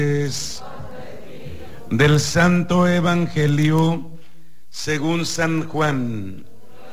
Del Santo Evangelio según San Juan.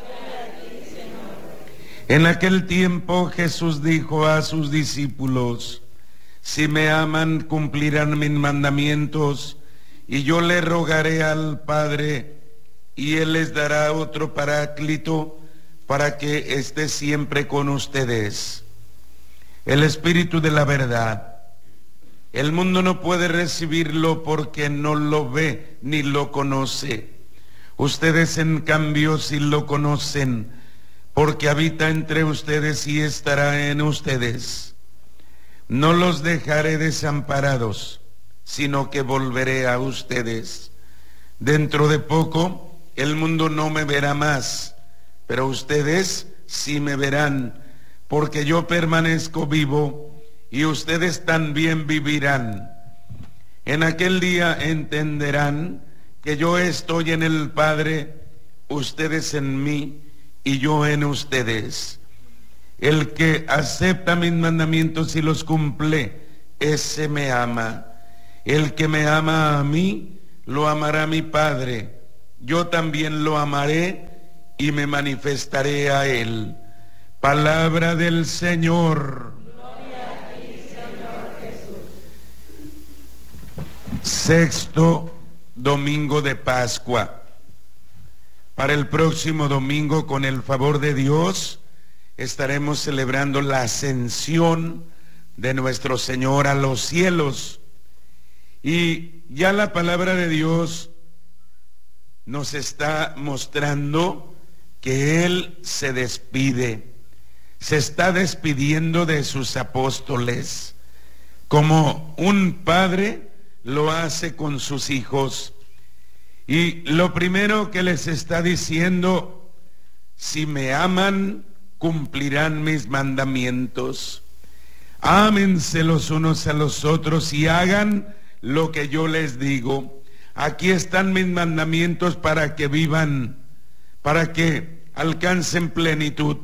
En aquel tiempo Jesús dijo a sus discípulos: si me aman, cumplirán mis mandamientos, y yo le rogaré al Padre, y Él les dará otro Paráclito, para que esté siempre con ustedes, el Espíritu de la verdad. El mundo no puede recibirlo porque no lo ve ni lo conoce. Ustedes, en cambio, sí lo conocen, porque habita entre ustedes y estará en ustedes. No los dejaré desamparados, sino que volveré a ustedes. Dentro de poco, el mundo no me verá más, pero ustedes sí me verán, porque yo permanezco vivo y ustedes también vivirán. En aquel día entenderán que yo estoy en el Padre, ustedes en mí y yo en ustedes. El que acepta mis mandamientos y los cumple, ese me ama. El que me ama a mí, lo amará mi Padre. Yo también lo amaré y me manifestaré a él. Palabra del Señor. Sexto domingo de Pascua. Para el próximo domingo, con el favor de Dios, estaremos celebrando la ascensión de nuestro Señor a los cielos. Y ya la palabra de Dios nos está mostrando que Él se despide, se está despidiendo de sus apóstoles, como un padre lo hace con sus hijos. Y lo primero que les está diciendo: si me aman, cumplirán mis mandamientos. Ámense los unos a los otros y hagan lo que yo les digo. Aquí están mis mandamientos para que vivan, para que alcancen plenitud.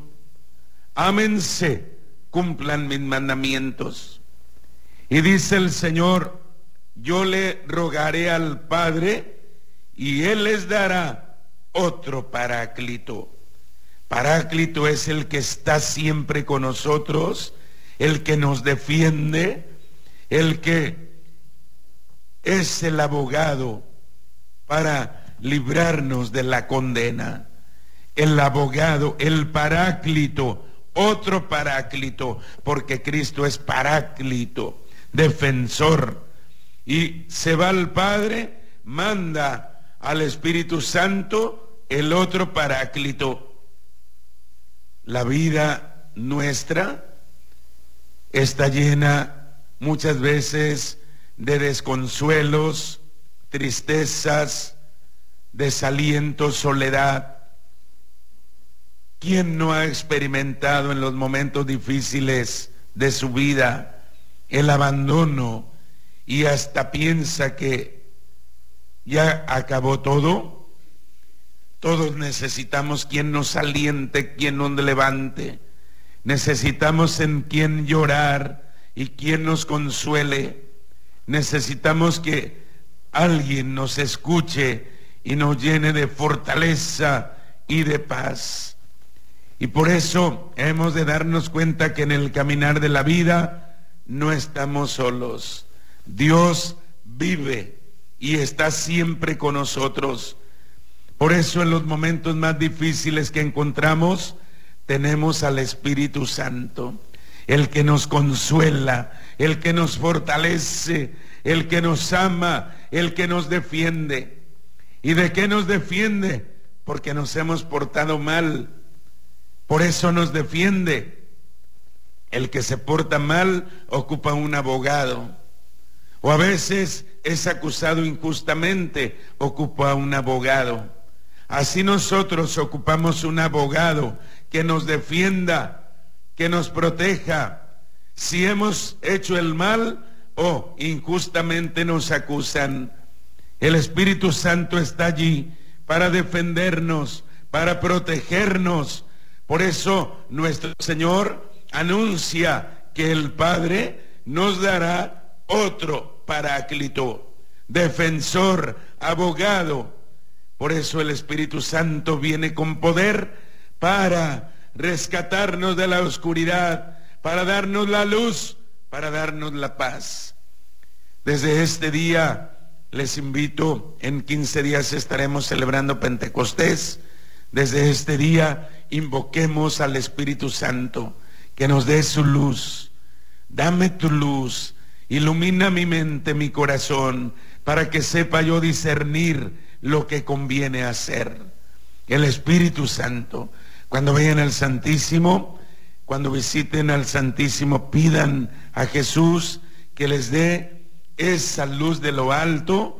Ámense, cumplan mis mandamientos. Y dice el Señor: yo le rogaré al Padre y Él les dará otro Paráclito. Paráclito es el que está siempre con nosotros, el que nos defiende, el que es el abogado para librarnos de la condena. El abogado, el Paráclito, otro Paráclito, porque Cristo es Paráclito, defensor. Y se va al Padre, manda al Espíritu Santo, el otro Paráclito. La vida nuestra está llena muchas veces de desconsuelos, tristezas, desaliento, soledad. ¿Quién no ha experimentado en los momentos difíciles de su vida el abandono y hasta piensa que ya acabó todo? Todos necesitamos quien nos aliente, quien nos levante. Necesitamos en quien llorar y quien nos consuele. Necesitamos que alguien nos escuche y nos llene de fortaleza y de paz. Y por eso hemos de darnos cuenta que en el caminar de la vida no estamos solos. Dios vive y está siempre con nosotros. Por eso en los momentos más difíciles que encontramos, tenemos al Espíritu Santo, el que nos consuela, el que nos fortalece, el que nos ama, el que nos defiende. ¿Y de qué nos defiende? Porque nos hemos portado mal. Por eso nos defiende. El que se porta mal ocupa un abogado. O a veces es acusado injustamente, ocupa un abogado. Así nosotros ocupamos un abogado que nos defienda, que nos proteja. Si hemos hecho el mal o injustamente nos acusan, el Espíritu Santo está allí para defendernos, para protegernos. Por eso nuestro Señor anuncia que el Padre nos dará otro paráclito, defensor, abogado. Por eso el Espíritu Santo viene con poder para rescatarnos de la oscuridad, para darnos la luz, para darnos la paz. Desde este día les invito, en 15 días estaremos celebrando Pentecostés. Desde este día invoquemos al Espíritu Santo, que nos dé su luz. Dame tu luz, ilumina mi mente, mi corazón, para que sepa yo discernir lo que conviene hacer. El Espíritu Santo, cuando vayan al Santísimo, cuando visiten al Santísimo, pidan a Jesús que les dé esa luz de lo alto,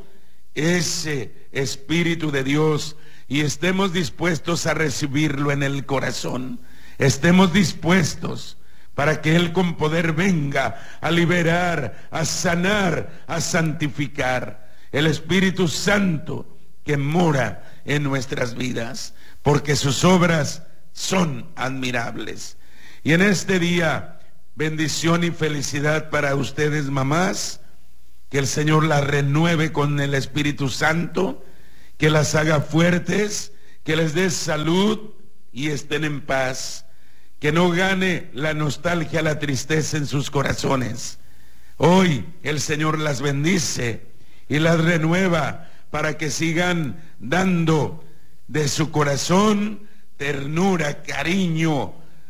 ese Espíritu de Dios, y estemos dispuestos a recibirlo en el corazón. Estemos dispuestos para que Él con poder venga a liberar, a sanar, a santificar. El Espíritu Santo que mora en nuestras vidas, porque sus obras son admirables. Y en este día, bendición y felicidad para ustedes, mamás, que el Señor las renueve con el Espíritu Santo, que las haga fuertes, que les dé salud y estén en paz, que no gane la nostalgia, la tristeza en sus corazones. Hoy el Señor las bendice y las renueva para que sigan dando de su corazón ternura, cariño,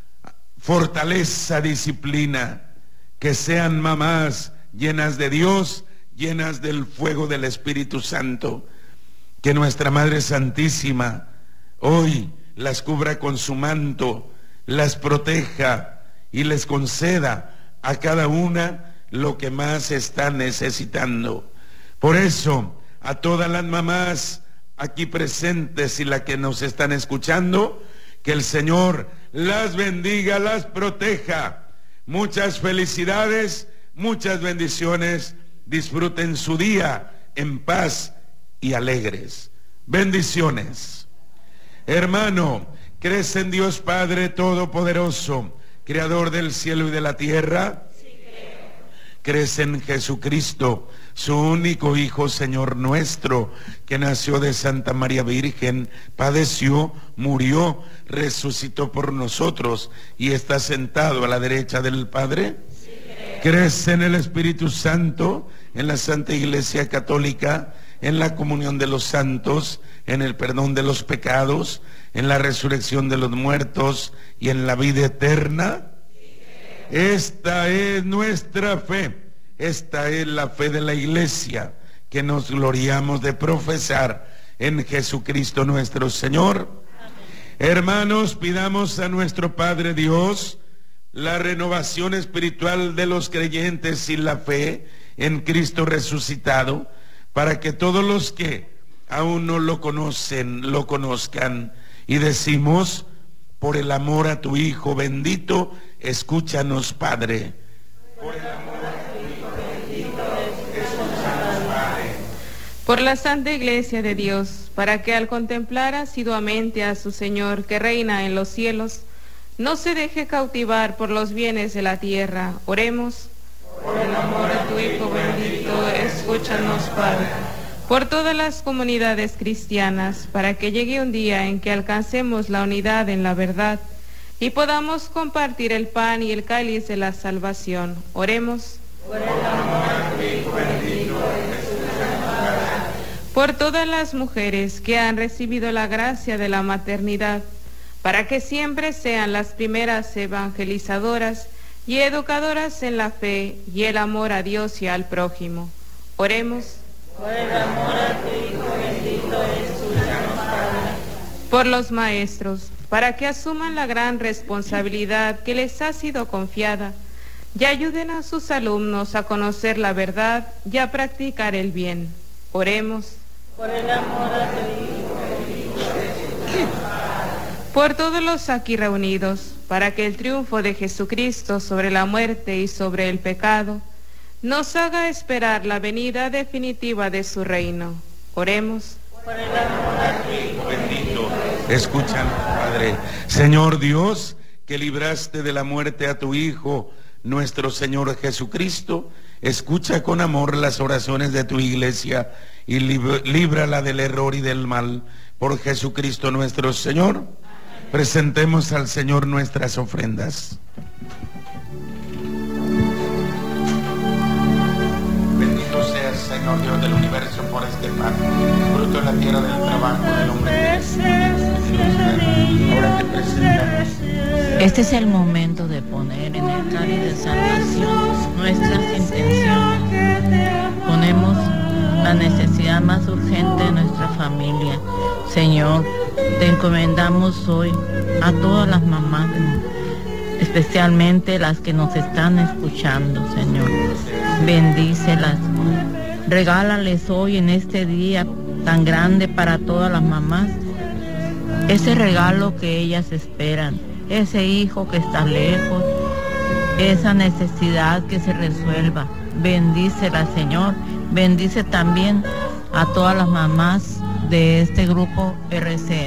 fortaleza, disciplina, que sean mamás llenas de Dios, llenas del fuego del Espíritu Santo. Que nuestra Madre Santísima hoy las cubra con su manto, las proteja y les conceda a cada una lo que más está necesitando. Por eso, a todas las mamás aquí presentes y las que nos están escuchando, que el Señor las bendiga, las proteja. Muchas felicidades, muchas bendiciones. Disfruten su día en paz y alegres. Bendiciones. Hermano, ¿crees en Dios Padre Todopoderoso, Creador del cielo y de la tierra? Sí, creo. ¿Crees en Jesucristo, su único Hijo, Señor nuestro, que nació de Santa María Virgen, padeció, murió, resucitó por nosotros y está sentado a la derecha del Padre? Sí, creo. ¿Crees en el Espíritu Santo, en la Santa Iglesia Católica, en la comunión de los santos, en el perdón de los pecados, en la resurrección de los muertos y en la vida eterna? Esta es nuestra fe, esta es la fe de la Iglesia, que nos gloriamos de profesar en Jesucristo nuestro Señor. Hermanos, pidamos a nuestro Padre Dios la renovación espiritual de los creyentes y la fe en Cristo resucitado, para que todos los que aún no lo conocen, lo conozcan. Y decimos: por el amor a tu Hijo bendito, escúchanos, Padre. Por el amor a tu Hijo bendito, escúchanos, Padre. Por la Santa Iglesia de Dios, para que al contemplar asiduamente a su Señor que reina en los cielos, no se deje cautivar por los bienes de la tierra. Oremos. Por el amor a tu Hijo bendito, escúchanos, Padre. Por todas las comunidades cristianas, para que llegue un día en que alcancemos la unidad en la verdad y podamos compartir el pan y el cáliz de la salvación. Oremos. Por el amor a tu Hijo bendito, escúchanos, Padre. Por todas las mujeres que han recibido la gracia de la maternidad, para que siempre sean las primeras evangelizadoras y educadoras en la fe y el amor a Dios y al prójimo. Oremos. Por el amor a tu Hijo bendito, escúchanos, Padre. Por los maestros, para que asuman la gran responsabilidad que les ha sido confiada y ayuden a sus alumnos a conocer la verdad y a practicar el bien. Oremos. Por el amor a tu Hijo bendito, escúchanos, Padre. Por todos los aquí reunidos, para que el triunfo de Jesucristo sobre la muerte y sobre el pecado nos haga esperar la venida definitiva de su reino. Oremos. Por el amor a tu Hijo Bendito, escúchanos, Padre. Señor Dios, que libraste de la muerte a tu Hijo, nuestro Señor Jesucristo, escucha con amor las oraciones de tu iglesia y líbrala del error y del mal. Por Jesucristo nuestro Señor. Presentemos al Señor nuestras ofrendas. Bendito seas, Señor Dios del universo, por este pan, fruto de la tierra del trabajo del hombre. Ahora te presentamos. Este es el momento de poner en el cáliz de salvación nuestras intenciones. Ponemos la necesidad más urgente de nuestra familia. Señor, te encomendamos hoy a todas las mamás, especialmente las que nos están escuchando, Señor. Bendícelas. Regálales hoy en este día tan grande para todas las mamás ese regalo que ellas esperan, ese hijo que está lejos, esa necesidad que se resuelva. Bendícelas, Señor. Bendice también a todas las mamás de este grupo RCM.